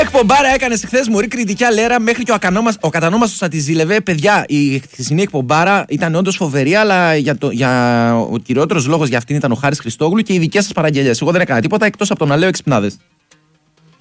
εκπομπάρα έκανε χθες μωρή κριτική αλέρα μέχρι και ο κατανόμαστος θα τη ζήλευε. Παιδιά, η χθεσινή εκπομπάρα ήταν όντως φοβερή, αλλά ο κυριότερος λόγος για αυτήν ήταν ο Χάρης Χριστόγλου και οι δικές σας παραγγελίες. Εγώ δεν έκανα τίποτα εκτός από το να λέω εξυπνάδες.